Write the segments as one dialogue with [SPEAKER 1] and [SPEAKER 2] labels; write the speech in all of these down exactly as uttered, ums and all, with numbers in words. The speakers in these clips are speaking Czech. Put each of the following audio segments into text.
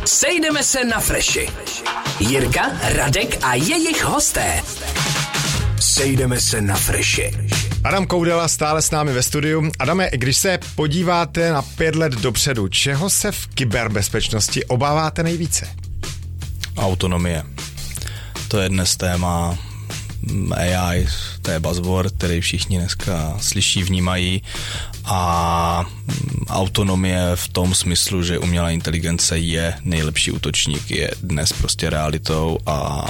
[SPEAKER 1] Sejdeme se na Freši. Jirka, Radek a jejich hosté. Sejdeme se na Freši.
[SPEAKER 2] Adam Koudela stále s námi ve studiu. Adame, když se podíváte na pět let dopředu, čeho se v kyberbezpečnosti obáváte nejvíce?
[SPEAKER 3] Autonomie. To je dnes téma A I, to je buzzword, který všichni dneska slyší, vnímají, a autonomie v tom smyslu, že umělá inteligence je nejlepší útočník, je dnes prostě realitou a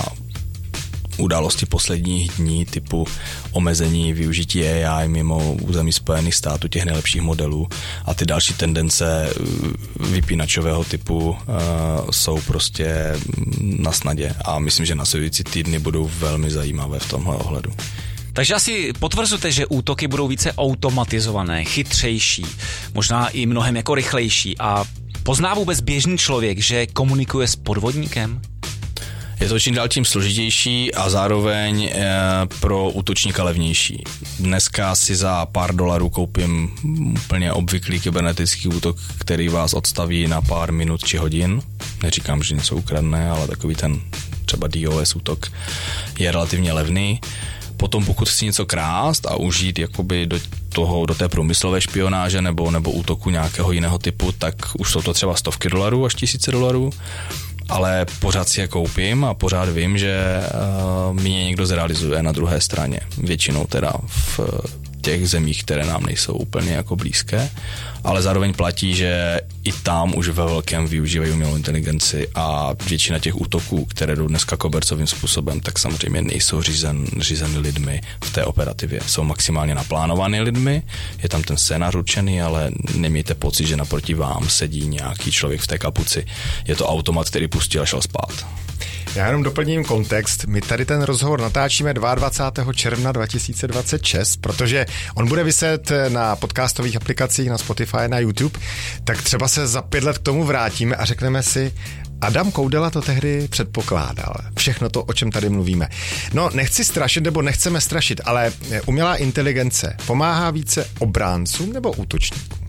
[SPEAKER 3] události posledních dní typu omezení využití A I mimo území Spojených států, těch nejlepších modelů a ty další tendence vypínačového typu uh, jsou prostě na snadě a myslím, že následující týdny budou velmi zajímavé v tomhle ohledu.
[SPEAKER 4] Takže asi potvrzujete, že útoky budou více automatizované, chytřejší, možná i mnohem jako rychlejší, a pozná vůbec běžný člověk, že komunikuje s podvodníkem?
[SPEAKER 3] Je to čím dál tím složitější a zároveň e, pro útočníka levnější. Dneska si za pár dolarů koupím úplně obvyklý kybernetický útok, který vás odstaví na pár minut či hodin. Neříkám, že něco ukradne, ale takový ten třeba DOS útok je relativně levný. Potom pokud chci něco krást a užít jakoby do toho, do té průmyslové špionáže nebo, nebo útoku nějakého jiného typu, tak už jsou to třeba stovky dolarů až tisíce dolarů. Ale pořád si je koupím a pořád vím, že uh, mě někdo zrealizuje na druhé straně. Většinou teda v těch zemích, které nám nejsou úplně jako blízké, ale zároveň platí, že i tam už ve velkém využívají umělou inteligenci a většina těch útoků, které jdou dneska kobercovým způsobem, tak samozřejmě nejsou řízen, řízeny lidmi v té operativě. Jsou maximálně naplánovány lidmi, je tam ten scénář určený, ale nemějte pocit, že naproti vám sedí nějaký člověk v té kapuci. Je to automat, který pustil a šel spát.
[SPEAKER 2] Já jenom doplním kontext. My tady ten rozhovor natáčíme dvacátého druhého června dva tisíce dvacet šest, protože on bude viset na podcastových aplikacích, na Spotify, na YouTube, tak třeba se za pět let k tomu vrátíme a řekneme si, Adam Koudela to tehdy předpokládal. Všechno to, o čem tady mluvíme. No, nechci strašit, nebo nechceme strašit, ale umělá inteligence pomáhá více obráncům nebo útočníkům?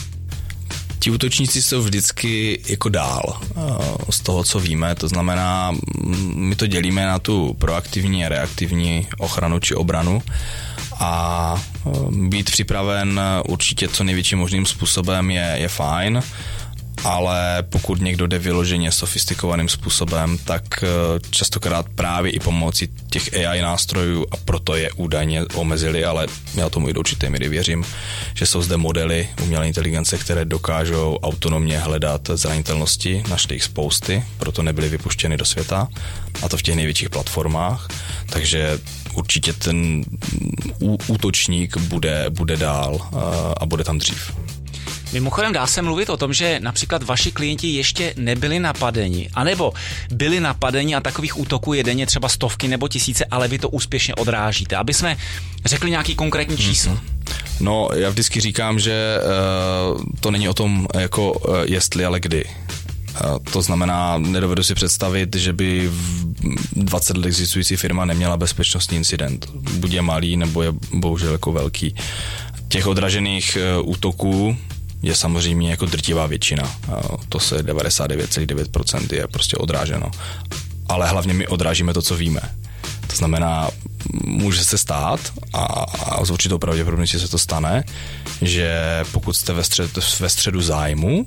[SPEAKER 3] Ti útočníci jsou vždycky jako dál z toho, co víme, to znamená, my to dělíme na tu proaktivní a reaktivní ochranu či obranu a být připraven určitě co největším možným způsobem je, je fajn, ale pokud někdo jde vyloženě sofistikovaným způsobem, tak častokrát právě i pomocí těch A I nástrojů, a proto je údajně omezili, ale já tomu i do určité míry věřím, že jsou zde modely umělé inteligence, které dokážou autonomně hledat zranitelnosti, našli jich spousty, proto nebyly vypuštěny do světa, a to v těch největších platformách, takže určitě ten útočník bude, bude dál a bude tam dřív.
[SPEAKER 4] Mimochodem dá se mluvit o tom, že například vaši klienti ještě nebyli napadeni, anebo byli napadeni a takových útoků je denně třeba stovky nebo tisíce, ale vy to úspěšně odrážíte. Aby jsme řekli nějaký konkrétní číslo. Mm-hmm.
[SPEAKER 3] No, já vždycky říkám, že uh, to není o tom jako uh, jestli, ale kdy. Uh, to znamená, nedovedu si představit, že by dvacet let existující firma neměla bezpečnostní incident. Buď je malý, nebo je bohužel jako velký. Těch odražených uh, útoků je samozřejmě jako drtivá většina. To se devadesát devět celá devět procent je prostě odráženo. Ale hlavně my odrážíme to, co víme. To znamená, může se stát, a, a s určitou pravděpodobností se to stane, že pokud jste ve, střed, ve středu zájmu,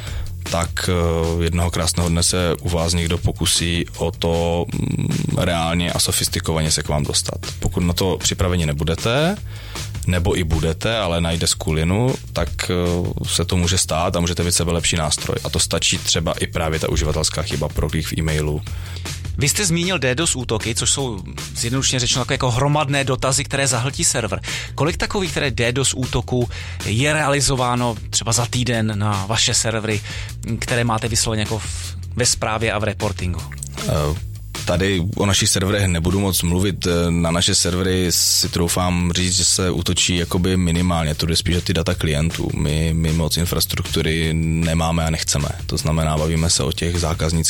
[SPEAKER 3] tak jednoho krásného dne se u vás někdo pokusí o to reálně a sofistikovaně se k vám dostat. Pokud na to připraveni nebudete, nebo i budete, ale najde skulinu, tak se to může stát a můžete být sebe lepší nástroj. A to stačí třeba i právě ta uživatelská chyba, proklik v e-mailu.
[SPEAKER 4] Vy jste zmínil DDoS útoky, což jsou zjednodušeně řečeno takové jako hromadné dotazy, které zahltí server. Kolik takových které DDoS útoků je realizováno třeba za týden na vaše servery, které máte vysloveně jako v, ve správě a v reportingu?
[SPEAKER 3] Uh. Tady o našich serverech nebudu moc mluvit. Na naše servery si troufám říct, že se útočí jakoby minimálně. To jde spíš o ty data klientů. My, my moc infrastruktury nemáme a nechceme. To znamená, bavíme se o těch zákaznických